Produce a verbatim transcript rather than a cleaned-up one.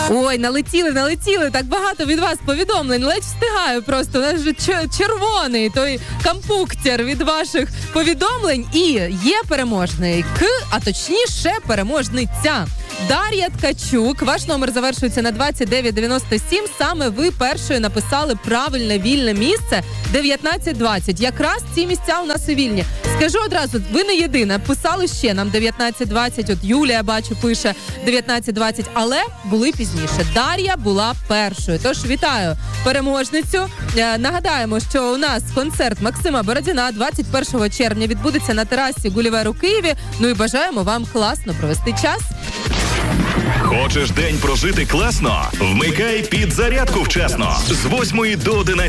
Ой, налетіли, налетіли, так багато від вас повідомлень, ледь встигаю просто, у нас вже червоний той компуктер від ваших повідомлень. І є переможний К, а точніше переможниця. Дар'я Ткачук, ваш номер завершується на двадцять дев'ять дев'яносто сім, саме ви першою написали правильне вільне місце дев'ятнадцять двадцять. Якраз ці місця у нас і вільні. Скажу одразу, ви не єдина, писали ще нам дев'ятнадцять двадцять, от Юлія, бачу, пише дев'ятнадцять двадцять, але були пізніше. Дар'я була першою, тож вітаю переможницю. Е, нагадаємо, що у нас концерт Максима Бородіна двадцять першого червня відбудеться на терасі Гулівер у Києві. Ну і бажаємо вам класно провести час. Хочеш день прожити класно? Вмикай підзарядку вчасно з восьмої до одинадцятої.